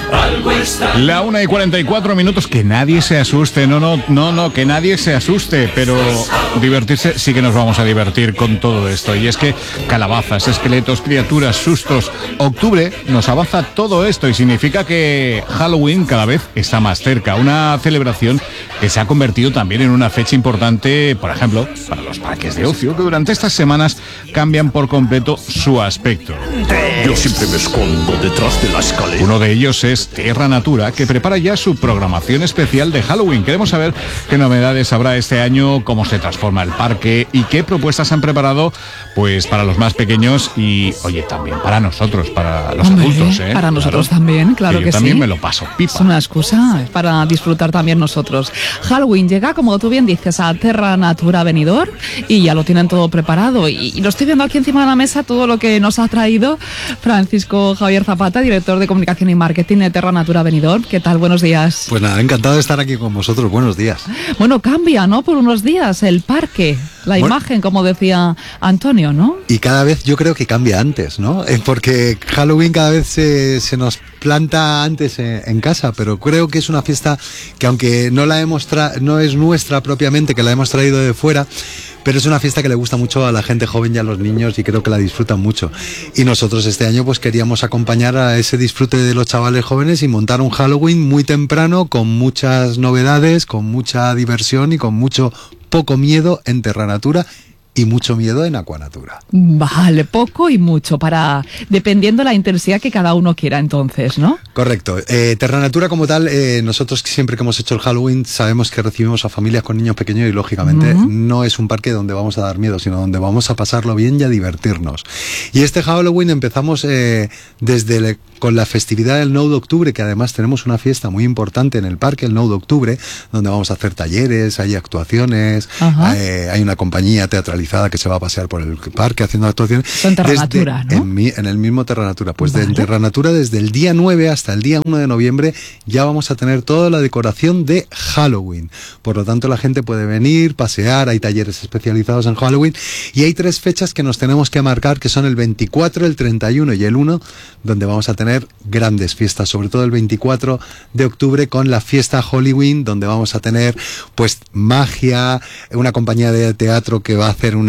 La 1:44, que nadie se asuste, no, que nadie se asuste, pero divertirse sí que nos vamos a divertir con todo esto. Y es que calabazas, esqueletos, criaturas, sustos, octubre nos avanza todo esto y significa que Halloween cada vez está más cerca. Una celebración que se ha convertido también en una fecha importante, por ejemplo, para los parques de ocio, que durante estas semanas cambian por completo su aspecto. Yo siempre me escondo detrás de la escalera. Uno de ellos es Tierra Natura, que prepara ya su programación especial de Halloween. Queremos saber qué novedades habrá este año, cómo se transforma el parque y qué propuestas han preparado pues para los más pequeños y, oye, también para nosotros, para los adultos. Para nosotros también, claro que yo también sí. me lo paso pipa. Es una excusa para disfrutar también nosotros. Halloween llega, como tú bien dices, a Terra Natura Benidorm y ya lo tienen todo preparado. Y lo estoy viendo aquí encima de la mesa, todo lo que nos ha traído Francisco Javier Zapata, director de Comunicación y Marketing de Terra Natura Benidorm. ¿Qué tal? Buenos días. Pues nada, encantado de estar aquí con vosotros. Buenos días. Bueno, cambia, ¿no? Por unos días el parque, la imagen, como decía Antonio, ¿no? Y cada vez yo creo que cambia antes, ¿no? Porque Halloween cada vez se nos planta antes en casa, pero creo que es una fiesta que, aunque no es nuestra propiamente, que la hemos traído de fuera, pero es una fiesta que le gusta mucho a la gente joven y a los niños y creo que la disfrutan mucho. Y nosotros este año pues queríamos acompañar a ese disfrute de los chavales jóvenes y montar un Halloween muy temprano, con muchas novedades, con mucha diversión y con poco miedo en Terra Natura y mucho miedo en Aquanatura. Vale, poco y mucho, dependiendo la intensidad que cada uno quiera entonces, ¿no? Correcto. Terra Natura como tal, nosotros siempre que hemos hecho el Halloween sabemos que recibimos a familias con niños pequeños y lógicamente no es un parque donde vamos a dar miedo, sino donde vamos a pasarlo bien y a divertirnos. Y este Halloween empezamos con la festividad del 9 de octubre, que además tenemos una fiesta muy importante en el parque el 9 de octubre, donde vamos a hacer talleres, hay actuaciones, hay una compañía teatralizada que se va a pasear por el parque haciendo actuaciones. En Terra Natura, ¿no? En el mismo Terra Natura. Pues en Terra Natura, desde el día 9 hasta el día 1 de noviembre, ya vamos a tener toda la decoración de Halloween. Por lo tanto, la gente puede venir, pasear, hay talleres especializados en Halloween, y hay 3 fechas que nos tenemos que marcar, que son el 24, el 31 y el 1, donde vamos a tener grandes fiestas, sobre todo el 24 de octubre con la fiesta Halloween, donde vamos a tener pues magia, una compañía de teatro que va a hacer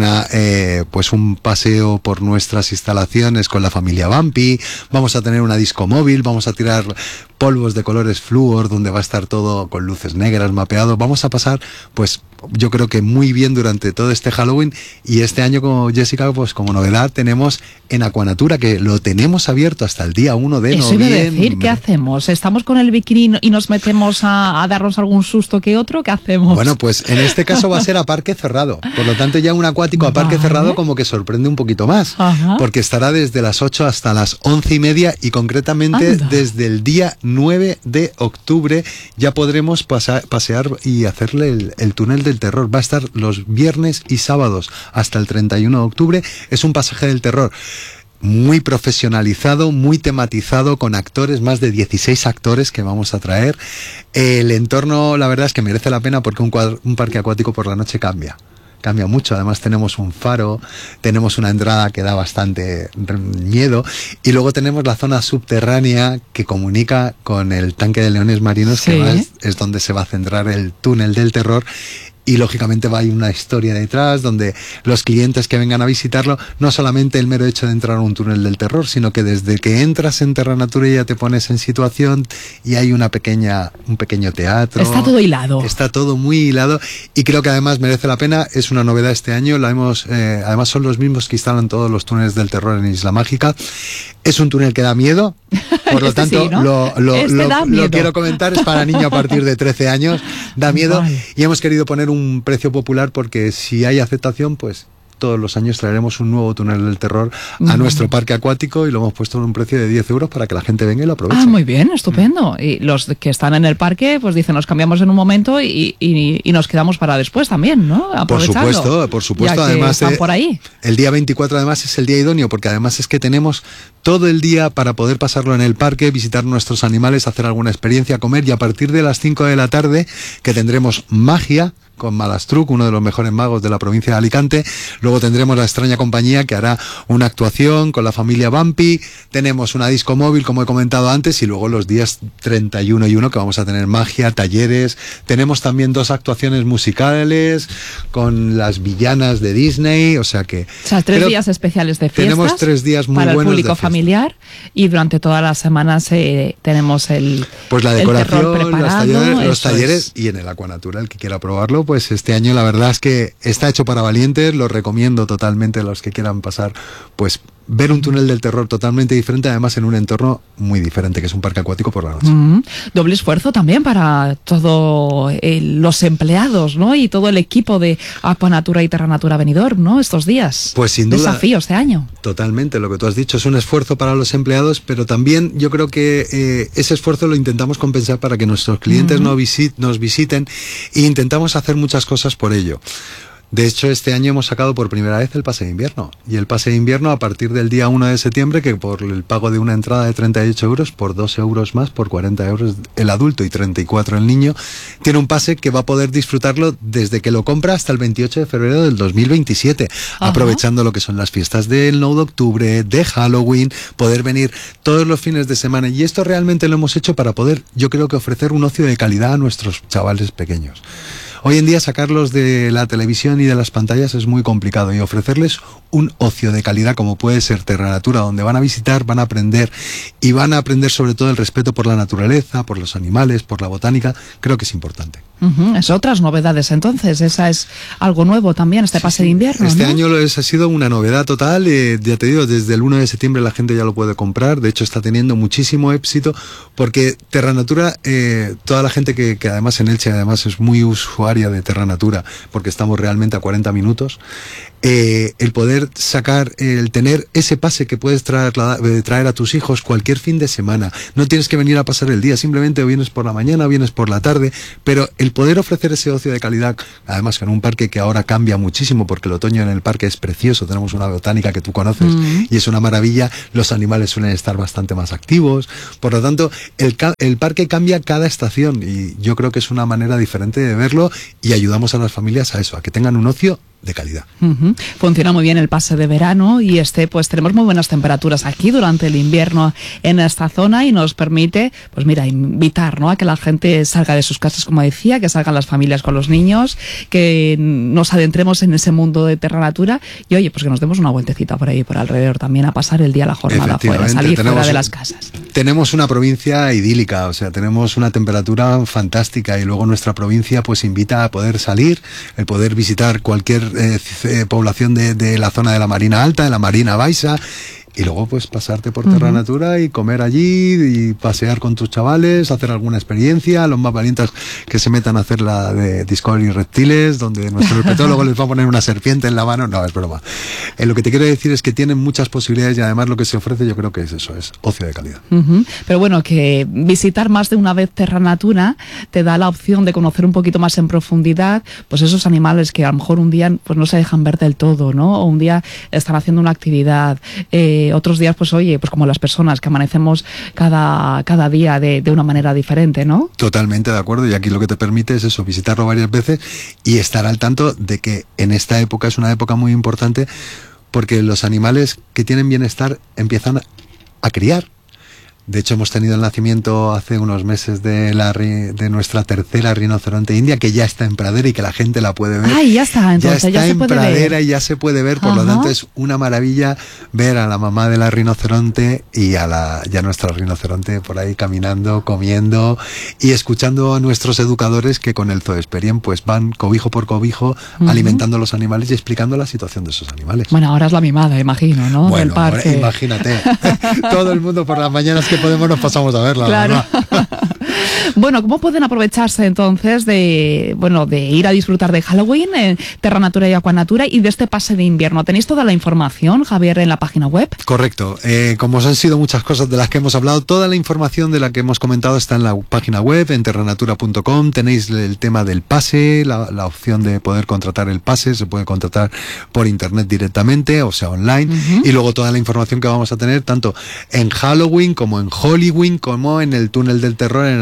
un paseo por nuestras instalaciones con la familia Vampi, vamos a tener una disco móvil, vamos a tirar polvos de colores flúor, donde va a estar todo con luces negras mapeado. Vamos a pasar, pues yo creo que muy bien durante todo este Halloween. Y este año, como Jessica, pues como novedad tenemos en Aquanatura, que lo tenemos abierto hasta el día 1 de noviembre. Eso iba a decir, ¿qué hacemos? ¿Estamos con el bikini y nos metemos a darnos algún susto que otro? ¿Qué hacemos? Bueno, pues en este caso va a ser a parque cerrado. Por lo tanto, ya un acuático a parque cerrado como que sorprende un poquito más. Porque estará desde las 8 hasta las 11:30 y concretamente desde el día 9 de octubre ya podremos pasear y hacerle el túnel del terror. Va a estar los viernes y sábados hasta el 31 de octubre. Es un pasaje del terror muy profesionalizado, muy tematizado, con actores, más de 16 actores que vamos a traer. El entorno, la verdad es que merece la pena, porque un parque acuático por la noche cambia mucho. Además tenemos un faro, tenemos una entrada que da bastante miedo, y luego tenemos la zona subterránea que comunica con el tanque de leones marinos, que además es donde se va a centrar el túnel del terror. Y lógicamente va a ir una historia detrás, donde los clientes que vengan a visitarlo, no solamente el mero hecho de entrar a un túnel del terror, sino que desde que entras en Terra Natura ya te pones en situación y hay un pequeño teatro. Está todo hilado. Está todo muy hilado y creo que además merece la pena. Es una novedad este año. Además son los mismos que instalan todos los túneles del terror en Isla Mágica. Es un túnel que da miedo, por lo tanto, sí, ¿no? lo quiero comentar, es para niños a partir de 13 años, da miedo, y hemos querido poner un precio popular porque si hay aceptación, pues todos los años traeremos un nuevo túnel del terror a nuestro parque acuático y lo hemos puesto en un precio de 10 euros para que la gente venga y lo aproveche. Muy bien, estupendo. Y los que están en el parque, pues dicen, nos cambiamos en un momento y nos quedamos para después también, ¿no? Aprovecharlo. Por supuesto. Ya que además, están por ahí. El día 24 además es el día idóneo, porque además es que tenemos todo el día para poder pasarlo en el parque, visitar nuestros animales, hacer alguna experiencia, comer, y a partir de las 5 de la tarde, que tendremos magia con Malastruc, uno de los mejores magos de la provincia de Alicante. Luego tendremos La Extraña Compañía, que hará una actuación con la familia Vampi. Tenemos una disco móvil, como he comentado antes, y luego los días 31 y 1 que vamos a tener magia, talleres. Tenemos también 2 actuaciones musicales con las villanas de Disney, o sea, 3 días especiales de fiestas. Tenemos 3 días muy para buenos el público familiar, y durante todas las semanas tenemos pues la decoración, los talleres, es. Y en el Aquanatura, el que quiera probarlo, pues este año la verdad es que está hecho para valientes, lo recomiendo totalmente a los que quieran pasar, pues ver un túnel del terror totalmente diferente, además en un entorno muy diferente, que es un parque acuático por la noche. Doble esfuerzo también para todos los empleados, ¿no? Y todo el equipo de Aquanatura y Terranatura Benidorm, ¿no? Estos días. Pues sin duda. Desafío este año. Totalmente, lo que tú has dicho es un esfuerzo para los empleados, pero también yo creo que ese esfuerzo lo intentamos compensar para que nuestros clientes nos visiten, e intentamos hacer muchas cosas por ello. De hecho, este año hemos sacado por primera vez el pase de invierno. Y el pase de invierno, a partir del día 1 de septiembre, que por el pago de una entrada de 38 euros, por 2 euros más, por 40 euros el adulto y 34 el niño, tiene un pase que va a poder disfrutarlo desde que lo compra hasta el 28 de febrero del 2027, aprovechando lo que son las fiestas del 9 de octubre, de Halloween, poder venir todos los fines de semana. Y esto realmente lo hemos hecho para poder, yo creo que ofrecer un ocio de calidad a nuestros chavales pequeños. Hoy en día sacarlos de la televisión y de las pantallas es muy complicado, y ofrecerles un ocio de calidad como puede ser Terranatura, donde van a visitar, van a aprender, y van a aprender sobre todo el respeto por la naturaleza, por los animales, por la botánica, creo que es importante. Es otras novedades entonces, esa es algo nuevo también, este pase de invierno. Este ¿no? año ha sido una novedad total, ya te digo, desde el 1 de septiembre la gente ya lo puede comprar, de hecho está teniendo muchísimo éxito, porque Terranatura, toda la gente que además en Elche además es muy usuaria de Terranatura, porque estamos realmente a 40 minutos, el poder sacar, el tener ese pase que puedes traer a tus hijos cualquier fin de semana, no tienes que venir a pasar el día, simplemente vienes por la mañana, vienes por la tarde, pero el poder ofrecer ese ocio de calidad, además en un parque que ahora cambia muchísimo, porque el otoño en el parque es precioso, tenemos una botánica que tú conoces y es una maravilla, los animales suelen estar bastante más activos, por lo tanto el parque cambia cada estación, y yo creo que es una manera diferente de verlo, y ayudamos a las familias a eso, a que tengan un ocio de calidad. Funciona muy bien el pase de verano, y pues tenemos muy buenas temperaturas aquí durante el invierno en esta zona, y nos permite, pues mira, invitar, ¿no?, a que la gente salga de sus casas, como decía, que salgan las familias con los niños, que nos adentremos en ese mundo de Terranatura, y oye, pues que nos demos una vueltecita por ahí, por alrededor también, a pasar el día, la jornada fuera, salir fuera de las casas. Tenemos una provincia idílica, o sea, tenemos una temperatura fantástica, y luego nuestra provincia pues invita a poder salir, el poder visitar cualquier población de la zona de la Marina Alta, de la Marina Baixa, y luego pues pasarte por Terranatura y comer allí y pasear con tus chavales, hacer alguna experiencia, los más valientes que se metan a hacer la de Discovery Reptiles, donde nuestro herpetólogo les va a poner una serpiente en la mano. No, es broma. Lo que te quiero decir es que tienen muchas posibilidades, y además lo que se ofrece yo creo que es eso, es ocio de calidad. Pero bueno, que visitar más de una vez Terranatura te da la opción de conocer un poquito más en profundidad pues esos animales que a lo mejor un día pues no se dejan ver del todo, ¿no? O un día están haciendo una actividad, otros días pues oye, pues como las personas que amanecemos cada día de una manera diferente, ¿no? Totalmente de acuerdo, y aquí lo que te permite es eso, visitarlo varias veces y estar al tanto de que en esta época es una época muy importante, porque los animales que tienen bienestar empiezan a criar. De hecho, hemos tenido el nacimiento hace unos meses de nuestra tercera rinoceronte india, que ya está en pradera y que la gente la puede ver. Ya está, entonces ya está en pradera ver. Y ya se puede ver, por lo tanto es una maravilla ver a la mamá de la rinoceronte y a nuestra rinoceronte por ahí caminando, comiendo y escuchando a nuestros educadores que con el Zoesperian pues van cobijo por cobijo alimentando a los animales y explicando la situación de esos animales. Bueno, ahora es la mimada, imagino, ¿no? Bueno, del parque. Imagínate, todo el mundo por las mañanas que podemos nos pasamos a verla. Claro. Bueno, ¿cómo pueden aprovecharse entonces de ir a disfrutar de Halloween en Terranatura y Aquanatura y de este pase de invierno? ¿Tenéis toda la información, Javier, en la página web? Correcto. Como han sido muchas cosas de las que hemos hablado, toda la información de la que hemos comentado está en la página web, en terranatura.com. Tenéis el tema del pase, la opción de poder contratar el pase, se puede contratar por internet directamente, o sea, online, y luego toda la información que vamos a tener tanto en Halloween como en Halloween, como en el túnel del terror, en el acuático,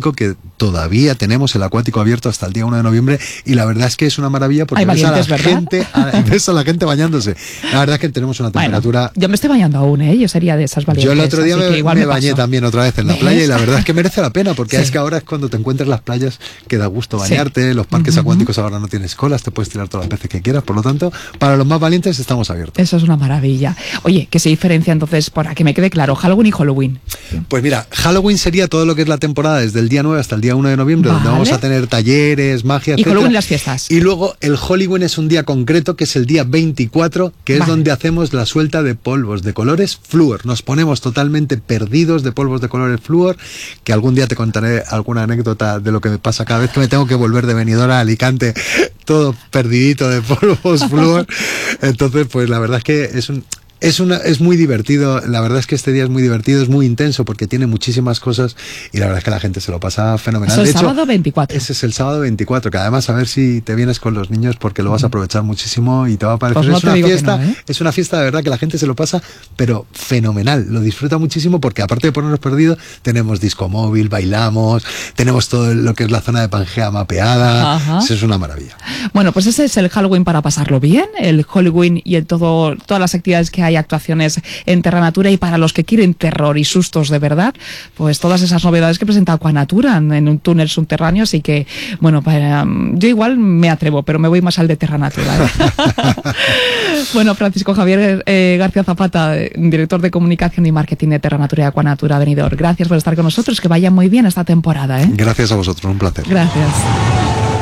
acuático, que todavía tenemos el acuático abierto hasta el día 1 de noviembre, y la verdad es que es una maravilla porque ves a la gente bañándose. La verdad es que tenemos una temperatura... Bueno, yo me estoy bañando aún, yo sería de esas valientes. Yo el otro día me bañé también otra vez en la playa, y la verdad es que merece la pena, porque es que ahora es cuando te encuentras las playas que da gusto bañarte, los parques acuáticos ahora no tienes colas, te puedes tirar todas las veces que quieras, por lo tanto, para los más valientes estamos abiertos. Eso es una maravilla. Oye, ¿qué se diferencia entonces, para que me quede claro, Halloween y Halloween? Pues mira, Halloween sería todo lo que es la temporada desde el día 9 hasta el día 1 de noviembre, donde vamos a tener talleres, magia, y Halloween las fiestas. Y luego el Halloween es un día concreto, que es el día 24, que es donde hacemos la suelta de polvos de colores flúor. Nos ponemos totalmente perdidos de polvos de colores flúor, que algún día te contaré alguna anécdota de lo que me pasa cada vez que me tengo que volver de Benidorm a Alicante, todo perdidito de polvos flúor. Entonces, pues la verdad es que es muy divertido. La verdad es que este día es muy divertido, es muy intenso porque tiene muchísimas cosas, y la verdad es que la gente se lo pasa fenomenal. Es el sábado 24. Ese es el sábado 24, que además a ver si te vienes con los niños, porque lo vas a aprovechar muchísimo y te va a parecer. Pues no, es una fiesta, es una fiesta de verdad que la gente se lo pasa, pero fenomenal, lo disfruta muchísimo, porque aparte de ponernos perdidos, tenemos disco móvil, bailamos, tenemos todo lo que es la zona de Pangea mapeada. Eso es una maravilla. Bueno, pues ese es el Halloween para pasarlo bien, el Halloween y todas las actividades que hay, actuaciones en Terra Natura, y para los que quieren terror y sustos de verdad, pues todas esas novedades que presenta Aquanatura en un túnel subterráneo. Así que, bueno, yo igual me atrevo, pero me voy más al de Terra Natura. Bueno, Francisco Javier García Zapata, director de comunicación y marketing de Terra Natura y Aquanatura Benidorm, gracias por estar con nosotros, que vaya muy bien esta temporada. Gracias a vosotros, un placer. Gracias.